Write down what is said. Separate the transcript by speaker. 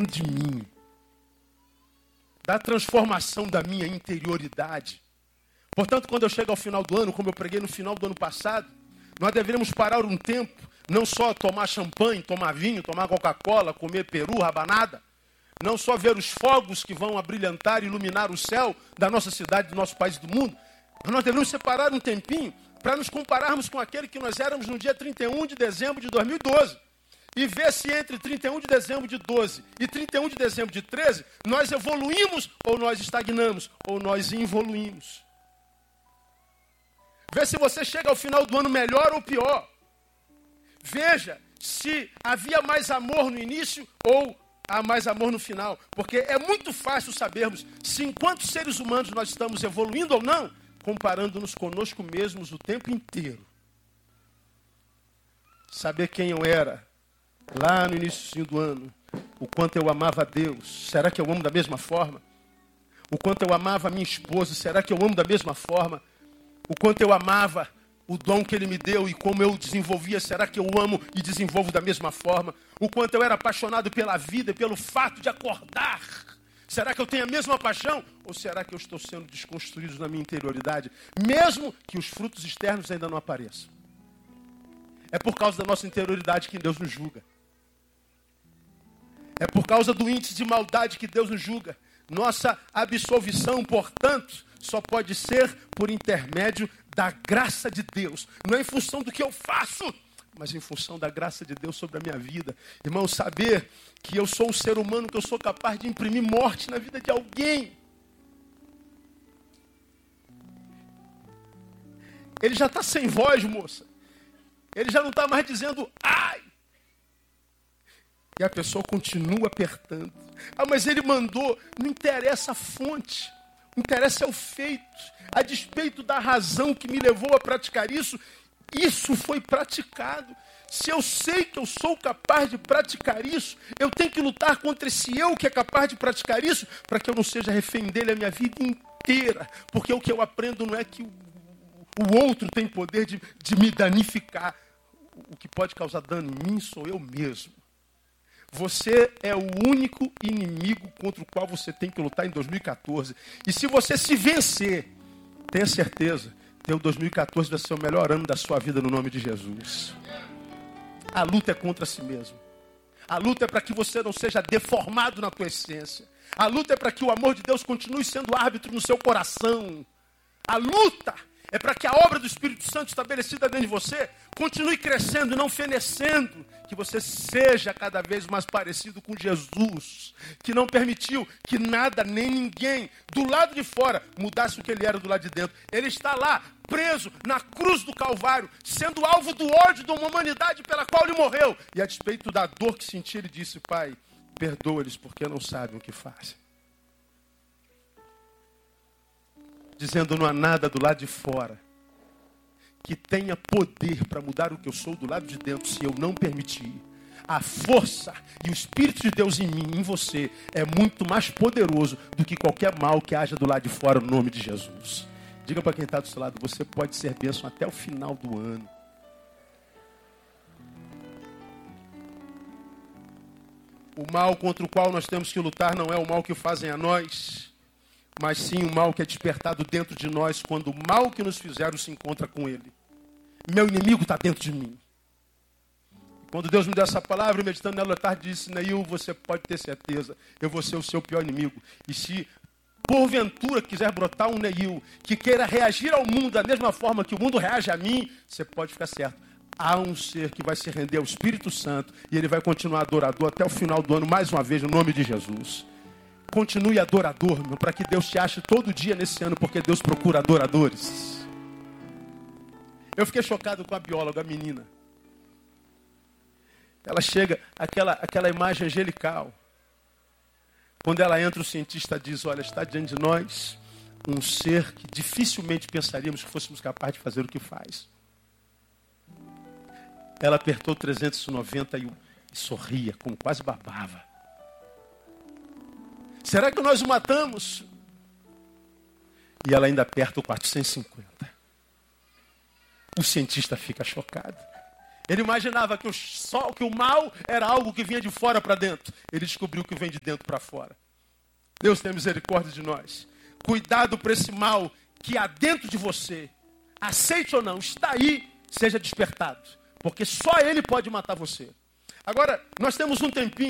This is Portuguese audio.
Speaker 1: de mim, da transformação da minha interioridade. Portanto, quando eu chego ao final do ano, como eu preguei no final do ano passado, nós deveríamos parar um tempo, não só tomar champanhe, tomar vinho, tomar Coca-Cola, comer peru, rabanada, não só ver os fogos que vão abrilhantar e iluminar o céu da nossa cidade, do nosso país e do mundo, mas nós deveríamos separar um tempinho para nos compararmos com aquele que nós éramos no dia 31 de dezembro de 2012. E ver se entre 31 de dezembro de 12 e 31 de dezembro de 13, nós evoluímos ou nós estagnamos, ou nós involuímos. Ver se você chega ao final do ano melhor ou pior. Veja se havia mais amor no início ou há mais amor no final. Porque é muito fácil sabermos se enquanto seres humanos nós estamos evoluindo ou não, comparando-nos conosco mesmos o tempo inteiro. Saber quem eu era lá no início do ano, o quanto eu amava a Deus, será que eu amo da mesma forma? O quanto eu amava a minha esposa, será que eu amo da mesma forma? O quanto eu amava o dom que Ele me deu e como eu desenvolvia, será que eu amo e desenvolvo da mesma forma? O quanto eu era apaixonado pela vida, pelo fato de acordar, será que eu tenho a mesma paixão? Ou será que eu estou sendo desconstruído na minha interioridade, mesmo que os frutos externos ainda não apareçam? É por causa da nossa interioridade que Deus nos julga. É por causa do índice de maldade que Deus nos julga. Nossa absolvição, portanto, só pode ser por intermédio da graça de Deus. Não é em função do que eu faço, mas em função da graça de Deus sobre a minha vida. Irmão, saber que eu sou um ser humano, que eu sou capaz de imprimir morte na vida de alguém. Ele já está sem voz, moça. Ele já não está mais dizendo, ai. E a pessoa continua apertando. Ah, mas ele mandou. Não interessa a fonte. Não interessa é o feito. A despeito da razão que me levou a praticar isso, isso foi praticado. Se eu sei que eu sou capaz de praticar isso, eu tenho que lutar contra esse eu que é capaz de praticar isso, para que eu não seja refém dele a minha vida inteira. Porque o que eu aprendo não é que o outro tem poder de me danificar. O que pode causar dano em mim sou eu mesmo. Você é o único inimigo contra o qual você tem que lutar em 2014. E se você se vencer, tenha certeza, teu 2014 vai ser o melhor ano da sua vida no nome de Jesus. A luta é contra si mesmo. A luta é para que você não seja deformado na tua essência. A luta é para que o amor de Deus continue sendo árbitro no seu coração. A luta é para que a obra do Espírito Santo estabelecida dentro de você continue crescendo e não fenecendo. Que você seja cada vez mais parecido com Jesus. Que não permitiu que nada nem ninguém do lado de fora mudasse o que ele era do lado de dentro. Ele está lá, preso na cruz do Calvário, sendo alvo do ódio de uma humanidade pela qual ele morreu. E a despeito da dor que sentia, ele disse, Pai, perdoa-lhes porque não sabem o que fazem. Dizendo, não há nada do lado de fora que tenha poder para mudar o que eu sou do lado de dentro, se eu não permitir. A força e o Espírito de Deus em mim, em você, é muito mais poderoso do que qualquer mal que haja do lado de fora, no nome de Jesus. Diga para quem está do seu lado, você pode ser bênção até o final do ano. O mal contra o qual nós temos que lutar não é o mal que fazem a nós, mas sim o mal que é despertado dentro de nós quando o mal que nos fizeram se encontra com ele. Meu inimigo está dentro de mim. Quando Deus me deu essa palavra, meditando nela à tarde, disse, Neil, você pode ter certeza, eu vou ser o seu pior inimigo. E se porventura quiser brotar um Neil que queira reagir ao mundo da mesma forma que o mundo reage a mim, você pode ficar certo. Há um ser que vai se render ao Espírito Santo e ele vai continuar adorador até o final do ano, mais uma vez, no nome de Jesus. Continue adorador, meu, para que Deus te ache todo dia nesse ano, porque Deus procura adoradores. Eu fiquei chocado com a bióloga, a menina. Ela chega, aquela imagem angelical. Quando ela entra, o cientista diz, olha, está diante de nós um ser que dificilmente pensaríamos que fôssemos capazes de fazer o que faz. Ela apertou 390 e sorria, como quase babava. Será que nós o matamos? E ela ainda aperta o 450. O cientista fica chocado. Ele imaginava que o mal era algo que vinha de fora para dentro. Ele descobriu que vem de dentro para fora. Deus tem misericórdia de nós. Cuidado para esse mal que há dentro de você. Aceite ou não, está aí, seja despertado. Porque só ele pode matar você. Agora, nós temos um tempinho.